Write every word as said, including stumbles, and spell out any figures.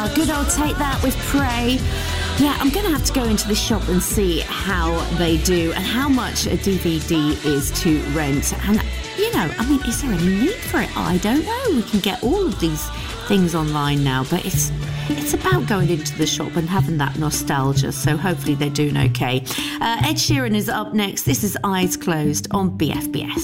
Uh, good old Take That with Prey. Yeah, I'm going to have to go into the shop and see how they do and how much a D V D is to rent. And, you know, I mean, is there any need for it? I don't know. We can get all of these things online now, but it's it's about going into the shop and having that nostalgia. So hopefully they're doing okay. Uh, Ed Sheeran is up next. This is Eyes Closed on B F B S.